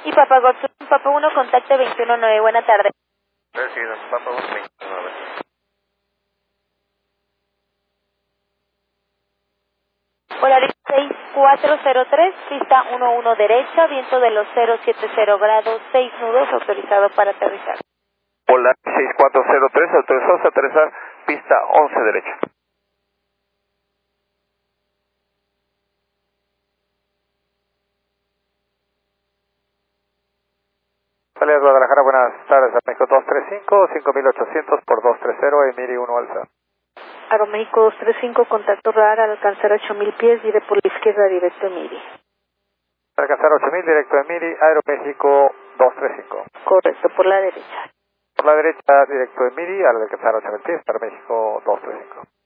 Y Papa Golf, Papa 1, contacte 219, buena tarde. Recibido, Papa 1, 29. Polaris 6403, pista 11 derecha, viento de los 070 grados, 6 nudos, autorizado para aterrizar. Polar 6403, autorizados a aterrizar, pista 11 derecha. Vale, Guadalajara, buenas tardes, a México 235, 5800 por 230, Emiri 1 alza. Aeroméxico 235, contacto radar al alcanzar 8000 pies, diré por la izquierda, directo Emiri. Para alcanzar 8000, directo Emiri, Aeroméxico 235. Correcto, por la derecha. Por la derecha, directo Emiri, al alcanzar 8000 pies, para México 235.